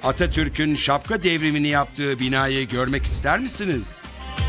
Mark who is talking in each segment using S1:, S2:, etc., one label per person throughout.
S1: Atatürk'ün şapka devrimini yaptığı binayı görmek ister misiniz?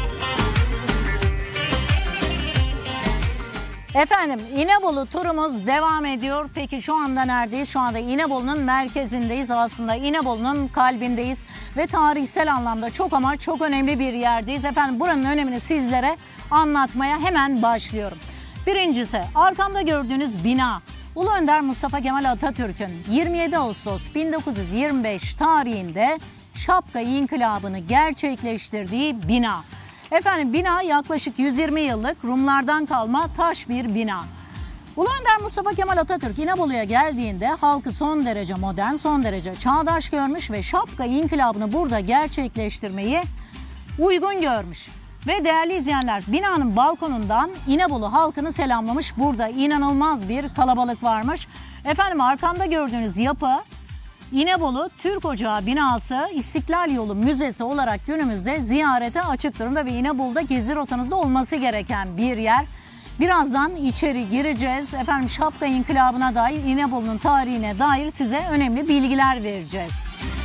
S2: Efendim, İnebolu turumuz devam ediyor. Peki şu anda neredeyiz? Şu anda İnebolu'nun merkezindeyiz. Aslında İnebolu'nun kalbindeyiz. Ve tarihsel anlamda çok ama çok önemli bir yerdeyiz. Efendim, buranın önemini sizlere anlatmaya hemen başlıyorum. Birincisi, arkamda gördüğünüz bina Ulu Önder Mustafa Kemal Atatürk'ün 27 Ağustos 1925 tarihinde şapka inkılabını gerçekleştirdiği bina. Efendim, bina yaklaşık 120 yıllık Rumlardan kalma taş bir bina. Ulu Önder Mustafa Kemal Atatürk İnebolu'ya geldiğinde halkı son derece modern, son derece çağdaş görmüş ve şapka inkılabını burada gerçekleştirmeyi uygun görmüş. Ve değerli izleyenler, binanın balkonundan İnebolu halkını selamlamış. Burada inanılmaz bir kalabalık varmış. Efendim, arkamda gördüğünüz yapı İnebolu Türk Ocağı binası İstiklal Yolu Müzesi olarak günümüzde ziyarete açık durumda ve İnebolu'da gezi rotanızda olması gereken bir yer. Birazdan içeri gireceğiz. Efendim, şapka inkılabına dair, İnebolu'nun tarihine dair size önemli bilgiler vereceğiz.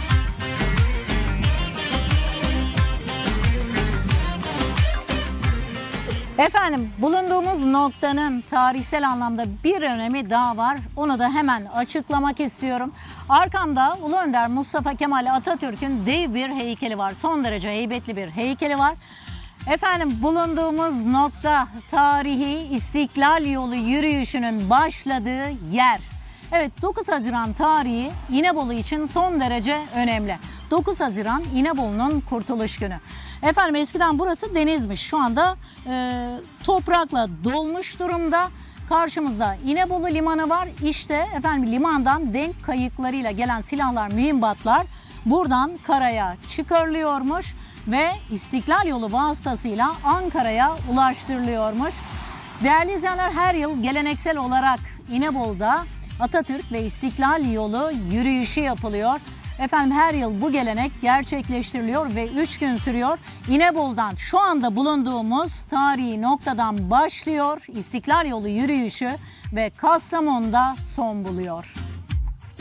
S2: Efendim, bulunduğumuz noktanın tarihsel anlamda bir önemi daha var. Onu da hemen açıklamak istiyorum. Arkamda Ulu Önder Mustafa Kemal Atatürk'ün dev bir heykeli var. Son derece heybetli bir heykeli var. Efendim, bulunduğumuz nokta tarihi İstiklal Yolu yürüyüşünün başladığı yer. Evet, 9 Haziran tarihi İnebolu için son derece önemli. 9 Haziran İnebolu'nun kurtuluş günü. Efendim, eskiden burası denizmiş. Şu anda toprakla dolmuş durumda. Karşımızda İnebolu Limanı var. İşte efendim, limandan denk kayıklarıyla gelen silahlar, mühimmatlar buradan karaya çıkarılıyormuş ve İstiklal Yolu vasıtasıyla Ankara'ya ulaştırılıyormuş. Değerli izleyenler, her yıl geleneksel olarak İnebolu'da Atatürk ve İstiklal Yolu yürüyüşü yapılıyor. Efendim, her yıl bu gelenek gerçekleştiriliyor ve 3 gün sürüyor. İnebolu'dan, şu anda bulunduğumuz tarihi noktadan başlıyor İstiklal Yolu yürüyüşü ve Kastamonu'da son buluyor.